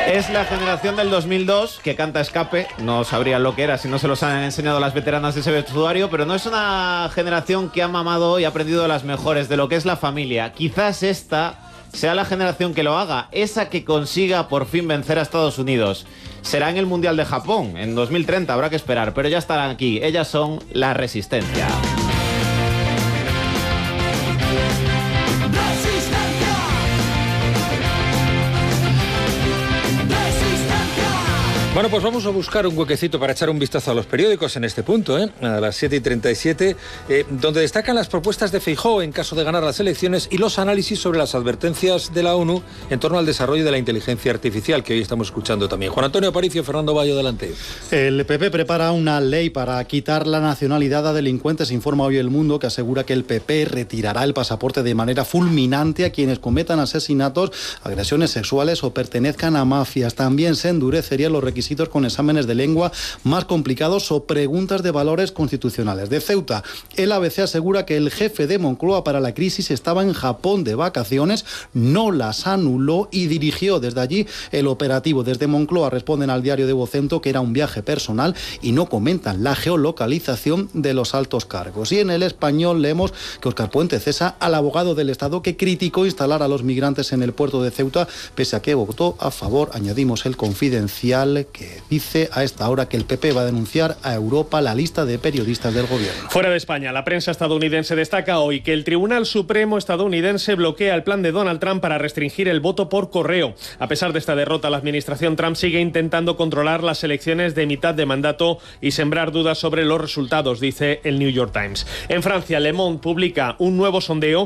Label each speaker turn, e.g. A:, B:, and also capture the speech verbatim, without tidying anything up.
A: Es la generación del dos mil dos que canta Escape. No sabrían lo que era si no se los han enseñado las veteranas de ese vestuario, pero no es una generación que ha mamado y ha aprendido de las mejores, de lo que es la familia. Quizás esta sea la generación que lo haga, esa que consiga por fin vencer a Estados Unidos. Será en el Mundial de Japón, en dos mil treinta, habrá que esperar, pero ya estarán aquí. Ellas son la Resistencia.
B: Bueno, pues vamos a buscar un huequecito para echar un vistazo a los periódicos en este punto, ¿eh? A las siete y treinta y siete, eh, donde destacan las propuestas de Feijóo en caso de ganar las elecciones y los análisis sobre las advertencias de la ONU en torno al desarrollo de la inteligencia artificial, que hoy estamos escuchando también. Juan Antonio Aparicio, Fernando Bayo, adelante.
C: El P P prepara una ley para quitar la nacionalidad a delincuentes, informa hoy El Mundo, que asegura que el P P retirará el pasaporte de manera fulminante a quienes cometan asesinatos, agresiones sexuales o pertenezcan a mafias. También se endurecerían los requisitos con exámenes de lengua más complicados o preguntas de valores constitucionales. De Ceuta, el A B C asegura que el jefe de Moncloa para la crisis estaba en Japón de vacaciones, no las anuló y dirigió desde allí el operativo. Desde Moncloa responden al diario de Vocento que era un viaje personal y no comentan la geolocalización de los altos cargos. Y en El Español leemos que Óscar Puente cesa al abogado del Estado que criticó instalar a los migrantes en el puerto de Ceuta, pese a que votó a favor. Añadimos el Confidencial, que dice a esta hora que el P P va a denunciar a Europa la lista de periodistas del gobierno.
D: Fuera de España, la prensa estadounidense destaca hoy que el Tribunal Supremo estadounidense bloquea el plan de Donald Trump para restringir el voto por correo. A pesar de esta derrota, la administración Trump sigue intentando controlar las elecciones de mitad de mandato y sembrar dudas sobre los resultados, dice el New York Times. En Francia, Le Monde publica un nuevo sondeo